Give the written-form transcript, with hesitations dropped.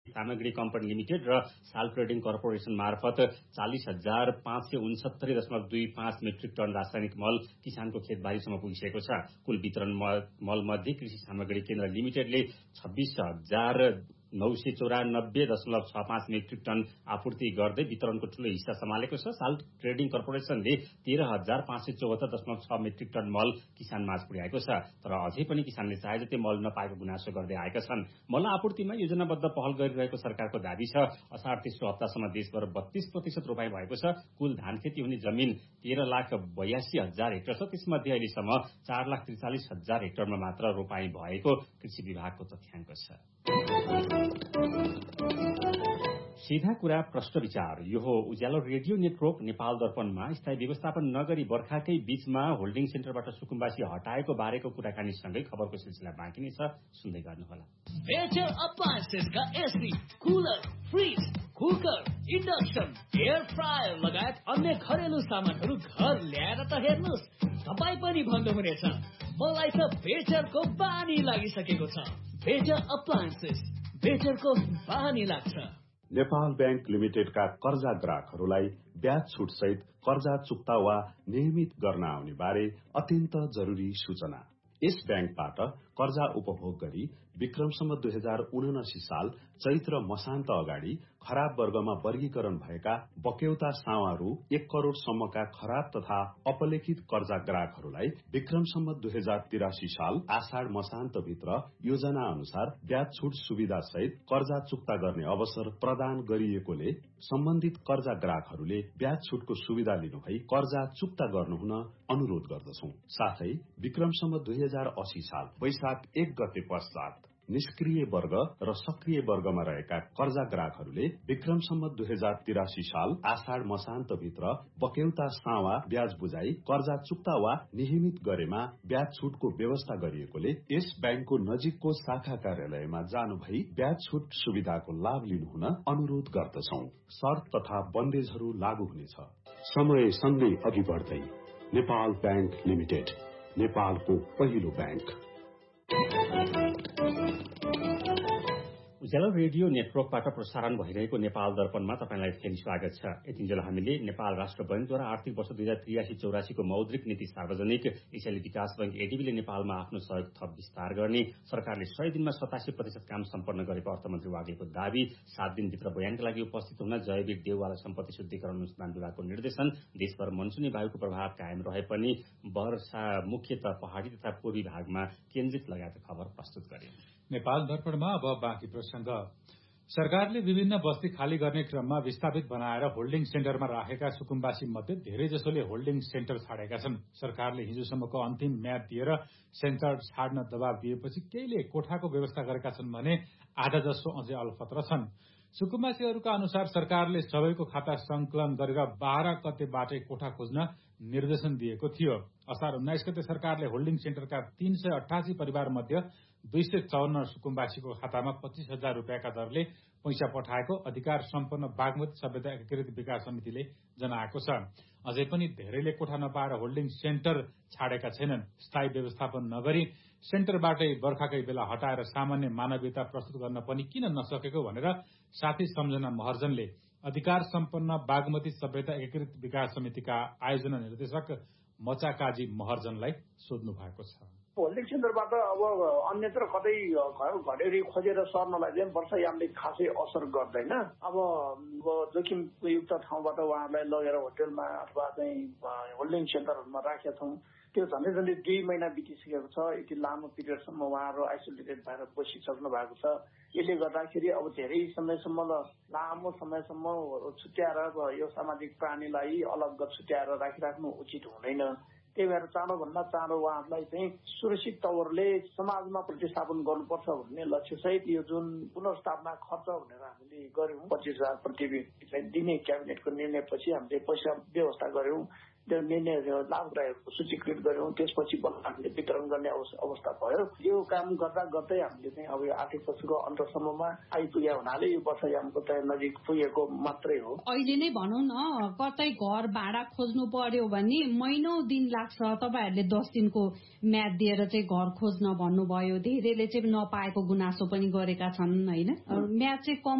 सामग्री company limited र साल ट्रेडिङ कर्पोरेसन मार्फत 40,569.25 मेट्रिक टन रासायनिक मल किसानको खेतबारीसम्म पुगिसकेको छ। कुल वितरण मल मध्ये कृषि सामग्री केन्द्र लिमिटेडले 26,994.65 मेट्रिक टन आपूर्ति गर्दै वितरणको ठूलो हिस्सा सम्हालेको छ। साल ट्रेडिङ कर्पोरेसनले 13,574.6 मेट्रिक टन मल किसान माझ पुर्याएको छ। तर अझै पनि किसानले चाहे जति मल नपाएको गुनासो गर्दै आएका छन्। मल आपूर्तिमा योजनाबद्ध पहल गरिरहेको सरकारको दाबी छ। असार तेस्रो हप्तासम्म देशभर 32% रोपाई भएको छ। कुल धान खेती हुने जमिन 13,82,000 हेक्टर छ। त्यसमध्ये अहिलेसम्म 4,43,000 हेक्टरमा मात्र रोपाई भएको कृषि विभागको तथ्याङ्क छ। सीधा कुरा प्रश्न विचार। यो हो उज्यालो रेडियो नेटवर्क नेपाल दर्पणमा स्थायी व्यवस्थापन नगरी बर्खाकै बीचमा होल्डिङ सेन्टरबाट सुकुम्बासी हटाएको बारेको कुराकानीसँगै खबरको सिलसिला बाँकी नै छ, सुन्दै गर्नुहोला। Better अप्लायन्सेसका AC, cooler, fridge, cooker, induction, air fryer लगायत अन्य घरेलु सामानहरू घर ल्याएर त हेर्नुहोस्, तपाईँ पनि भन्नुहुनेछ मलाई त बेटरको बानी लागिसकेको छ। बेटर अप्लायन्सेस, बेटरको बानी लाग्छ। नेपाल बैंक लिमिटेडका कर्जा ग्राहकहरूलाई ब्याज छुट सहित कर्जा चुक्ता वा नियमित गर्न आउने बारे अत्यन्त जरूरी सूचना। यस बैंकबाट कर्जा उपभोग गरी विक्रमसम्म 2079 साल चैत्र मसान्त अगाडि खराब वर्गमा वर्गीकरण भएका बक्यौता सावारू 1 करोड़ सम्मका खराब तथा अपलेखित कर्जा ग्राहकहरूलाई विक्रमसम्म 2083 साल आषाढ़ मसान्त भित्र योजना अनुसार ब्याज छुट सुविधा सहित कर्जा चुक्ता गर्ने अवसर प्रदान गरिएकोले सम्बन्धित कर्जा ग्राहकहरूले ब्याज छुटको सुविधा लिनुभई कर्जा चुक्ता गर्नुहुन अनुरोध गर्दछौं। साथै विक्रमसम्म 2080 साल वैशाख 1 गते पश्चात निष्क्रिय वर्ग र सक्रिय वर्गमा रहेका कर्जा ग्राहकहरूले विक्रमसम्म 2083 साल आषाढ़ मसान्त भित्र बक्यौता सावा ब्याज बुझाई कर्जा चुक्ता वा नियमित गरेमा ब्याज छुटको व्यवस्था गरिएकोले यस बैंकको नजिकको शाखा कार्यालयमा जानु भई ब्याज छुट सुविधाको लाभ लिनुहुन अनुरोध गर्दछौं। शर्त तथा बन्देजहरू लागू हुनेछ। समय सँगै अघि बढ्दै नेपाल बैंक लिमिटेड, नेपालको पहिलो बैंक। उज्यालो रेडियो नेटवर्कबाट प्रसारण भइरहेको नेपाल दर्पणमा तपाईंलाई फेरि स्वागत छ। यतिन्जेल हामीले नेपाल राष्ट्र बैंकद्वारा आर्थिक वर्ष 2083-84 को मौद्रिक नीति सार्वजनिक, यसैले विकास बैंक एडीबीले नेपालमा आफ्नो सहयोग थप विस्तार गर्ने, सरकारले 100 दिनमा 87% काम सम्पन्न गरेको अर्थमन्त्री वाग्लेको दावी, 7 दिनभित्र बयानका लागि उपस्थित हुन जयवीर देउवाला सम्पत्ति शुद्धिकरण अनुसन्धान विभागको निर्देशन, देशभर मनसुनी वायुको प्रभाव कायम रहे पनि वर्षा मुख्यतः पहाड़ी तथा पूर्वी भागमा केन्द्रित लगायतका खबर प्रस्तुत गरे। नेपाल दर्पणमा अब बाँकी प्रसंग। सरकारले विभिन्न बस्ती खाली गर्ने क्रममा विस्थापित बनाएर होल्डिङ सेन्टरमा राखेका सुकुम्बासी मध्ये धेरैजसोले होल्डिङ सेन्टर छाडेका छन्। सरकारले हिजोसम्मको अन्तिम म्याद दिएर सेन्टर छाड्न दबाव दिएपछि केहीले कोठाको व्यवस्था गरेका छन् भने आधा जसो अझै अलपत्र छन्। सुकुम्बासीहरूका अनुसार सरकारले सबैको खाता संकलन गरेर 12 गतेबाटै कोठा खोज्न निर्देशन दिएको थियो। असार 19 गते सरकारले होल्डिङ सेन्टरका 388 परिवार मध्ये 254 सुकुम्बासीको खातामा 25,000 रुपियाँका दरले पैसा पठाएको अधिकार सम्पन्न बागमती सभ्यता एकीकृत विकास समितिले जनाएको छ। अझै पनि धेरैले कोठा नपाएर होल्डिङ सेन्टर छाडेका छैनन्। स्थायी व्यवस्थापन नगरी सेन्टरबाटै बर्खाकै बेला हटाएर सामान्य मानवीयता प्रस्तुत गर्न पनि किन नसकेको भनेर साथी सम्झना महर्जनले अधिकार सम्पन्न बागमती सभ्यता एकीकृत विकास समितिका आयोजना निर्देशक मचाकाजी महर्जनलाई सोध्नु भएको छ। होल्डिङ सेन्टरबाट अब अन्यत्र कतै घडेरी खोजेर सर्नलाई चाहिँ वर्षायामले खासै असर गर्दैन। अब जोखिमयुक्त ठाउँबाट उहाँहरूलाई लगेर होटेलमा अथवा चाहिँ होल्डिङ सेन्टरहरूमा राखेका छौँ। त्यो झन्डै 2 महिना बितिसकेको छ। यति लामो पिरियडसम्म उहाँहरू आइसोलेटेड भएर बसिसक्नु भएको छ। यसले गर्दाखेरि अब धेरै समयसम्म लामो समयसम्म छुट्याएर यो सामाजिक प्राणीलाई अलग छुट्याएर राखिराख्नु उचित हुँदैन। त्यही भएर चाँडोभन्दा चाँडो उहाँहरूलाई चाहिँ सुरक्षित तवरले समाजमा प्रतिस्थापन गर्नुपर्छ भन्ने लक्ष्यसहित यो जुन पुनर्स्थापना खर्च भनेर हामीले गर्यौं 25,000 प्रति व्यक्ति दिने क्याबिनेटको निर्णयपछि हामीले पैसा व्यवस्था गर्यौं। त्यो निर्णय लाभग्राहीहरूको सूचीकृत गर्यौं। त्यसपछि बल्ल हामीले वितरण गर्ने अवस्था भयो। यो काम गर्दा गर्दै हामीले चाहिँ अब यो आर्थिक वर्षको अन्तसम्ममा आइपुग्यो हुनाले यो वर्षयामको तय नजिक पुगेको मात्रै हो। अहिले नै भनौँ न कतै घर भाडा खोज्नु पर्यो भने महिनौ दिन लाग्छ। तपाईहरुले 10 दिनको म्याद दिएर चाहिँ घर खोज्न भन्नुभयो। धेरैले चाहिँ नपाएको गुनासो पनि गरेका छन् हैन। म्याद चाहिँ कम